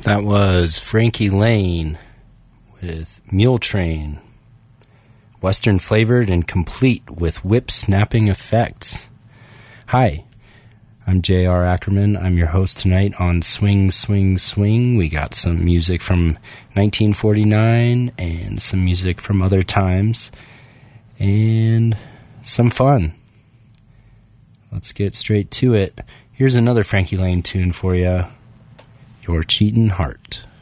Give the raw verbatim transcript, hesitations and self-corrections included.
That was Frankie Lane with Mule Train. Western flavored and complete with whip-snapping effects. Hi, I'm J R. Ackerman. I'm your host tonight on Swing, Swing, Swing. We got some music from nineteen forty-nine and some music from other times. And some fun. Let's get straight to it. Here's another Frankie Lane tune for you. Your Cheatin' Heart.